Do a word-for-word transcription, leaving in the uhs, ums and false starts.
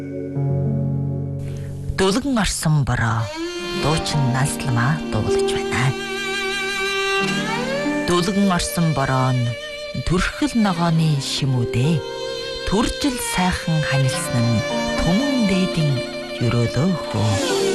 Дулган орсон бороо дуучин насламаа дуулж байна. Дулган орсон бороо нь төрхөл ногооны шимүүдээ төржил сайхан ханилсан нь түмэн дээдийн өрөөлөө хөө.